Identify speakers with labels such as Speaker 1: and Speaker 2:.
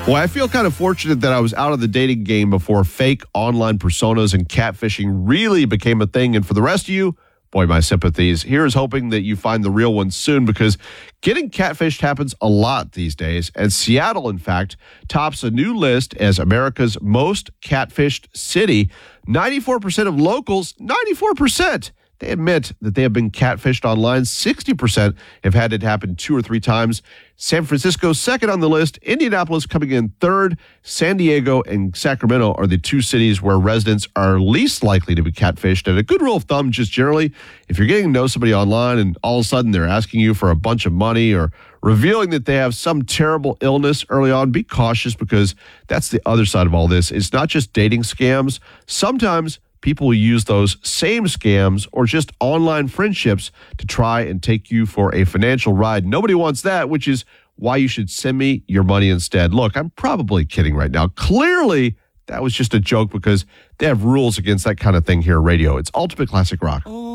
Speaker 1: Well, I feel kind of fortunate that I was out of the dating game before fake online personas and catfishing really became a thing. And for the rest of you, boy, my sympathies. Here's hoping that you find the real one soon, because getting catfished happens a lot these days. And Seattle, in fact, tops a new list as America's most catfished city. 94% of locals, 94%. They admit that they have been catfished online. 60% have had it happen 2 or 3 times. San Francisco, second on the list. Indianapolis coming in third. San Diego and Sacramento are the 2 cities where residents are least likely to be catfished. And a good rule of thumb, just generally, if you're getting to know somebody online and all of a sudden they're asking you for a bunch of money or revealing that they have some terrible illness early on, be cautious, because that's the other side of all this. It's not just dating scams. Sometimes people use those same scams or just online friendships to try and take you for a financial ride. Nobody wants that, which is why you should send me your money instead. Look, I'm probably kidding right now. Clearly, that was just a joke, because they have rules against that kind of thing here at radio. It's Ultimate Classic Rock.